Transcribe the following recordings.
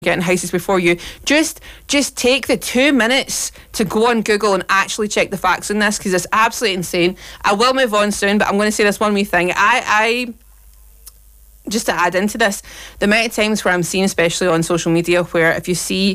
getting houses before you. Just take the 2 minutes to go on Google and actually check the facts on this, because it's absolutely insane. I will move on soon, but I'm going to say this one wee thing. I just to add into this, the amount of times where I'm seeing, especially on social media, where if you see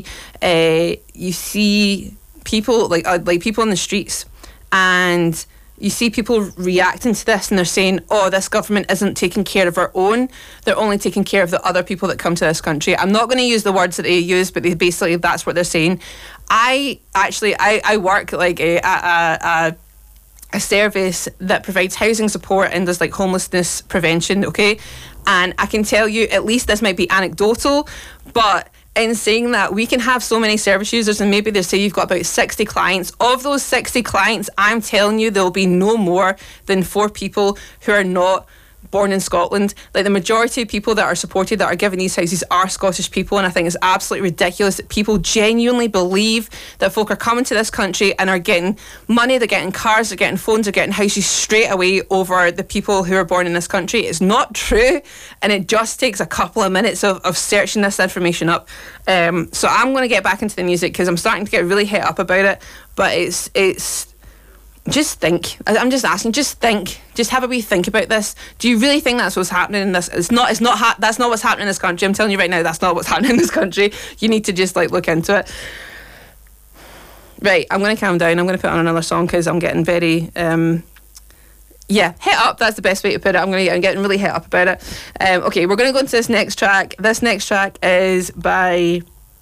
people like people on the streets, and you see people reacting to this and they're saying, oh, this government isn't taking care of our own, they're only taking care of the other people that come to this country. I'm not going to use the words that they use, but that's what they're saying. I work like a service that provides housing support and does like homelessness prevention, okay? And I can tell you, at least this might be anecdotal, but in saying that, we can have so many service users, and maybe they say you've got about 60 clients. Of those 60 clients, I'm telling you, there'll be no more than 4 people who are not born in Scotland. Like, the majority of people that are supported, that are given these houses, are Scottish people, and I think it's absolutely ridiculous that people genuinely believe that folk are coming to this country and are getting money, they're getting cars, they're getting phones, they're getting houses straight away over the people who are born in this country. It's not true, and it just takes a couple of minutes of searching this information up. So I'm going to get back into the music, because I'm starting to get really hit up about it, but it's just think. I'm just asking. Just think. Just have a wee think about this. Do you really think that's what's happening in this? That's not what's happening in this country. I'm telling you right now, that's not what's happening in this country. You need to just look into it. Right, I'm going to calm down. I'm going to put on another song, because I'm getting very hit up. That's the best way to put it. I'm getting really hit up about it. Okay, we're going to go into this next track. This next track is by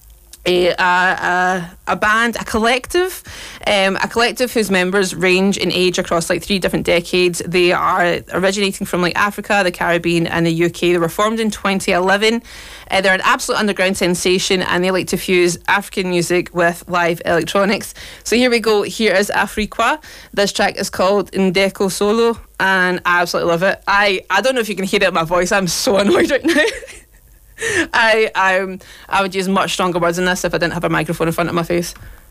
a band, a collective whose members range in age across 3 different decades. They are originating from Africa, the Caribbean and the UK. They were formed in 2011. They're an absolute underground sensation, and they like to fuse African music with live electronics. So here we go. Here is Afriqua. This track is called Ndeko Solo, and I absolutely love it. I don't know if you can hear it in my voice. I'm so annoyed right now. I would use much stronger words than this if I didn't have a microphone in front of my face.